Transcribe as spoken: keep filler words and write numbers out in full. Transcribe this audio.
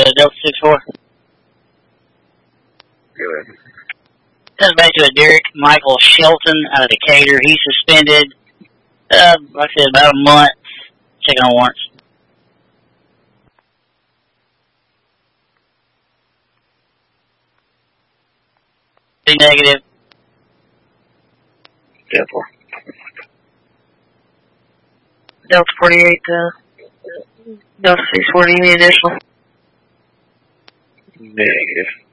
to Delta six four. Good. Send back to a Derek Michael Shelton out of Decatur. He's suspended, uh, like I said, about a month. Checking on warrants. Be negative. Delta four. Delta forty-eight, uh, Delta six forty, any additional? Negative.